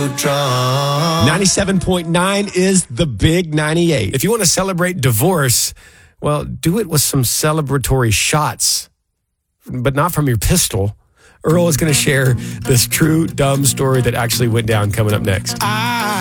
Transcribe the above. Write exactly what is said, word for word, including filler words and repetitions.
ninety-seven point nine is the big ninety-eight. If you want to celebrate divorce, well, do it with some celebratory shots, but not from your pistol. Earl is going to share this true dumb story that actually went down coming up next. I